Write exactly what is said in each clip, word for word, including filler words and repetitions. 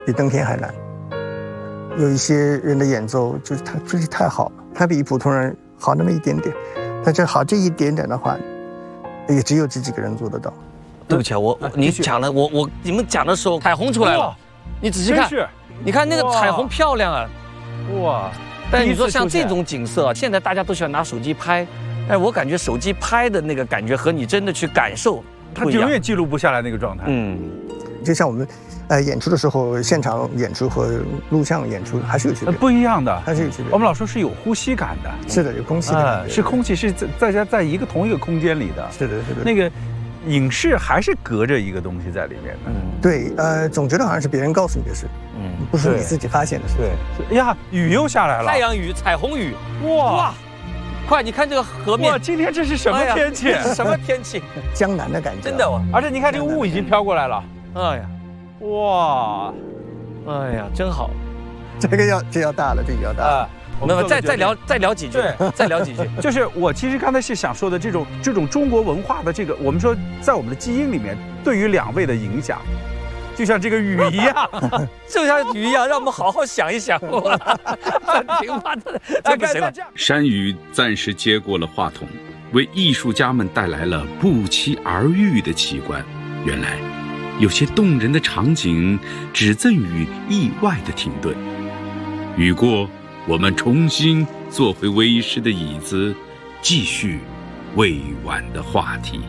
比登天还难。有一些人的演奏就是他真是太好了，他比普通人好那么一点点，但这好这一点点的话，也只有这几个人做得到。 对不起啊，我你讲了，我我你们讲的时候彩虹出来了，你仔细看，你看那个彩虹漂亮啊，哇！但你说像这种景色，现在大家都喜欢拿手机拍，哎，我感觉手机拍的那个感觉和你真的去感受， 它永远记录不下来那个状态。 嗯，就像我们呃演出的时候，现场演出和录像演出还是有区别， 不一样的， 还是有区别。 我们老说是有呼吸感的， 是的，有空气感， 是空气是在大家在一个同一个空间里的， 是的，是的。 那个影视还是隔着一个东西在里面的。 嗯，对，呃，总觉得好像是别人告诉你的事，嗯，不是你自己发现的事。 对，呀，雨又下来了， 太阳雨、彩虹雨， 哇哇！ 快，你看这个河面， 哇，今天这是什么天气？ 什么天气？ 江南的感觉， 真的哇！ 而且你看这个雾已经飘过来了， 哎呀， 哇， 哎呀，真好。 这个要这要大了，这个要大了。 那么再再聊再聊几句，再聊几句。 就是我其实刚才是想说的这种这种中国文化的这个，我们说在我们的基因里面对于两位的影响，就像这个雨一样， 就像雨一样，让我们好好想一想。暂停吧，这不行了。 山雨暂时接过了话筒，为艺术家们带来了不期而遇的奇观。原来，有些动人的场景只赠予意外的停顿。雨过。我们重新坐回威师的椅子，继续未完的话题。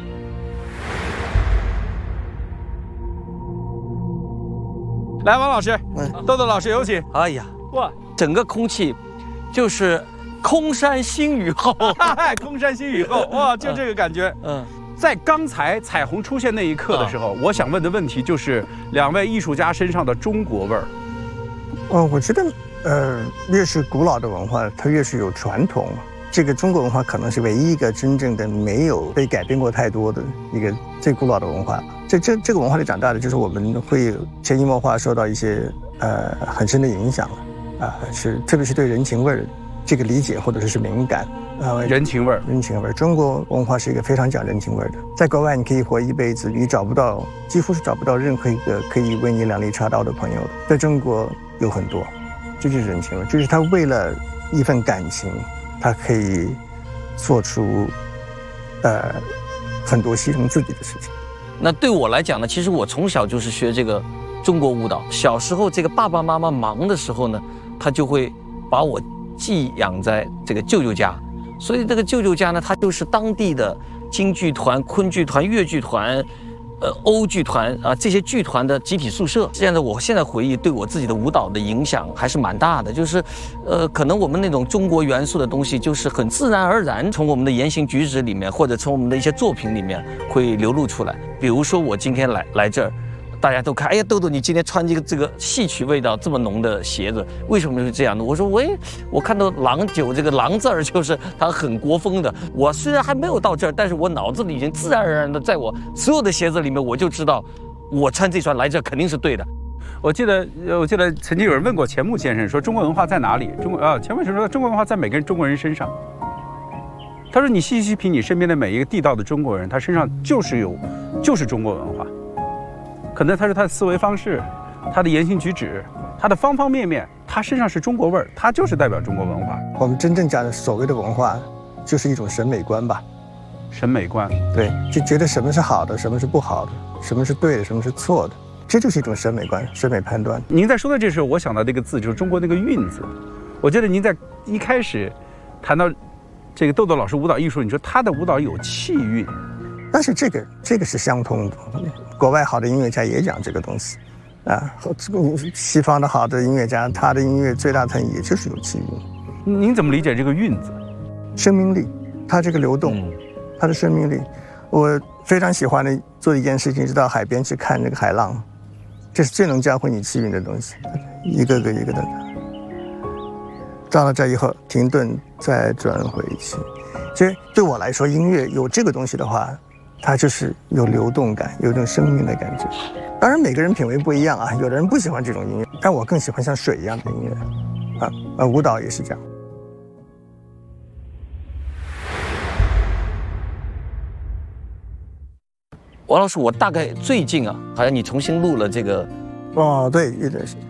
来，王老师，豆豆老师有请。 哎呀，哇，整个空气就是空山新雨后， 空山新雨后，哇，就这个感觉。嗯，在刚才彩虹出现那一刻的时候，我想问的问题就是两位艺术家身上的中国味儿。 哦，我觉得。呃，越是古老的文化，它越是有传统。这个中国文化可能是唯一一个真正的没有被改变过太多的一个最古老的文化。这这这个文化里长大的，就是我们会潜移默化受到一些呃很深的影响啊、呃，是特别是对人情味儿这个理解或者是敏感啊、呃， 人情味儿， 人情味儿。中国文化是一个非常讲人情味儿的。在国外你可以活一辈子，你找不到，几乎是找不到任何一个可以为你两肋插刀的朋友的。在中国有很多。这就是人情味，就是他为了一份感情，他可以做出呃很多牺牲自己的事情。 那对我来讲呢，其实我从小就是学这个中国舞蹈。小时候这个爸爸妈妈忙的时候呢，他就会把我寄养在这个舅舅家，所以这个舅舅家呢，他就是当地的京剧团、昆剧团、越剧团。呃，欧剧团啊，这些剧团的集体宿舍。现在我现在回忆，对我自己的舞蹈的影响还是蛮大的。就是，呃，可能我们那种中国元素的东西，就是很自然而然从我们的言行举止里面，或者从我们的一些作品里面会流露出来。比如说，我今天来来这儿，大家都看，哎呀，豆豆，你今天穿这个这个戏曲味道这么浓的鞋子，为什么是这样的？我说，喂，我看到郎酒这个郎字儿，就是它很国风的。我虽然还没有到这儿，但是我脑子里已经自然而然的，在我所有的鞋子里面，我就知道，我穿这双来这肯定是对的。 我记得，我记得曾经有人问过钱穆先生说，中国文化在哪里？中国啊，钱穆先生说，中国文化在每个人中国人身上。他说，你细细品你身边的每一个地道的中国人，他身上就是有，就是中国文化。可能他是他的思维方式，他的言行举止，他的方方面面，他身上是中国味儿，他就是代表中国文化。 我们真正讲的所谓的文化，就是一种审美观吧。 审美观， 对，就觉得什么是好的，什么是不好的，什么是对的，什么是错的，这就是一种审美观、审美判断。 您在说的这时候，我想到这个字，就是中国那个韵字。我觉得您在一开始谈到这个豆豆老师舞蹈艺术，你说他的舞蹈有气韵。 但是这个这个是相通的，国外好的音乐家也讲这个东西，啊，西方的好的音乐家，他的音乐最大特点也就是有气韵。 您怎么理解这个韵字？ 生命力，它这个流动，嗯、它的生命力。我非常喜欢的做一件事情，是到海边去看那个海浪，这是最能教会你气韵的东西，一个个一个的。到了这以后停顿，再转回去。所以对我来说，音乐有这个东西的话，它就是有流动感，有一种生命的感觉。当然每个人品味不一样啊，有的人不喜欢这种音乐，但我更喜欢像水一样的音乐啊，呃，舞蹈也是这样。 王老师，我大概最近啊，好像你重新录了这个， 哦，对，有点是。